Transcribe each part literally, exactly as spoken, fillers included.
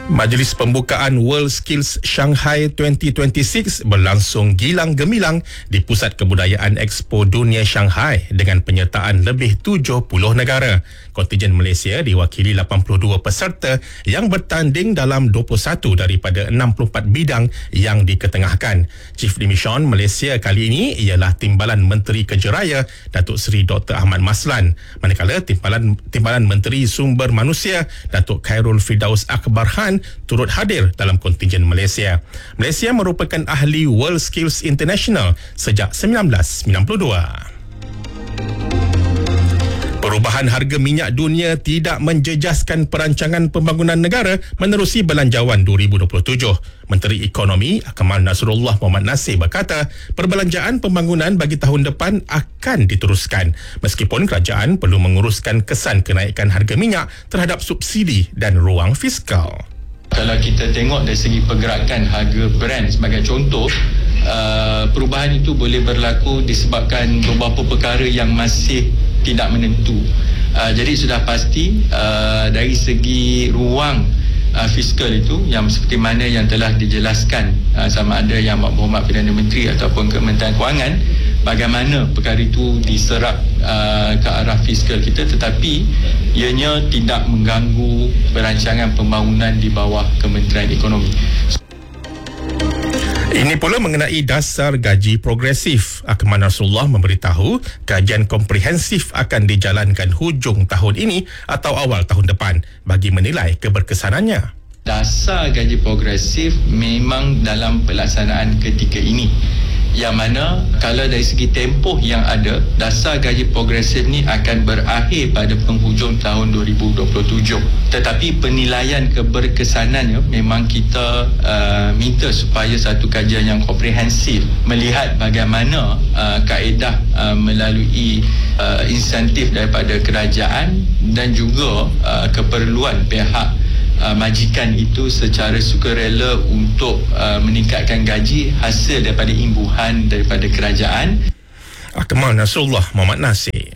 Majlis pembukaan World Skills Shanghai dua ribu dua puluh enam berlangsung gilang gemilang di Pusat Kebudayaan Expo Dunia Shanghai dengan penyertaan lebih tujuh puluh negara. Kontingen Malaysia diwakili lapan puluh dua peserta yang bertanding dalam dua puluh satu daripada enam puluh empat bidang yang diketengahkan. Chief Dimission Malaysia kali ini ialah Timbalan Menteri Kejeraya Datuk Seri Doktor Ahmad Maslan, manakala Timbalan Timbalan Menteri Sumber Manusia Datuk Khairul Firdaus Akbarhan turut hadir dalam kontingen Malaysia. Malaysia merupakan ahli World Skills International sejak sembilan belas sembilan puluh dua. Perubahan harga minyak dunia tidak menjejaskan perancangan pembangunan negara menerusi Belanjawan dua ribu dua puluh tujuh. Menteri Ekonomi Kamal Nasrullah Mohamad Nasir berkata, perbelanjaan pembangunan bagi tahun depan akan diteruskan meskipun kerajaan perlu menguruskan kesan kenaikan harga minyak terhadap subsidi dan ruang fiskal. Kalau kita tengok dari segi pergerakan harga Brent sebagai contoh, uh, perubahan itu boleh berlaku disebabkan beberapa perkara yang masih tidak menentu. Uh, jadi sudah pasti uh, dari segi ruang uh, fiskal itu yang seperti mana yang telah dijelaskan uh, sama ada Yang Berhormat Perdana Menteri ataupun Kementerian Kewangan, bagaimana perkara itu diserap uh, ke arah fiskal kita, tetapi ianya tidak mengganggu perancangan pembangunan di bawah Kementerian Ekonomi. Ini pula mengenai dasar gaji progresif. Kamal Nasrullah memberitahu kajian komprehensif akan dijalankan hujung tahun ini atau awal tahun depan bagi menilai keberkesanannya. Dasar gaji progresif memang dalam pelaksanaan ketika ini, yang mana kalau dari segi tempoh yang ada, dasar gaji progresif ni akan berakhir pada penghujung tahun dua ribu dua puluh tujuh. Tetapi penilaian keberkesanannya memang kita uh, minta supaya satu kajian yang komprehensif melihat bagaimana uh, kaedah uh, melalui uh, insentif daripada kerajaan dan juga uh, keperluan pihak Uh, majikan itu secara sukarela untuk uh, meningkatkan gaji hasil daripada imbuhan daripada kerajaan. Kamal Nasrullah Mohamad Nasir.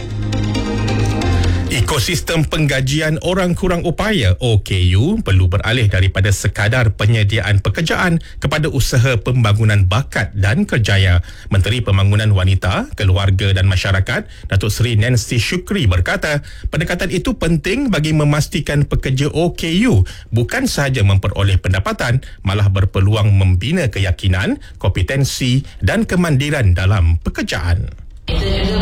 Ekosistem penggajian orang kurang upaya O K U perlu beralih daripada sekadar penyediaan pekerjaan kepada usaha pembangunan bakat dan kerjaya. Menteri Pembangunan Wanita, Keluarga dan Masyarakat Datuk Seri Nancy Shukri berkata, pendekatan itu penting bagi memastikan pekerja O K U bukan sahaja memperoleh pendapatan, malah berpeluang membina keyakinan, kompetensi dan kemandiran dalam pekerjaan.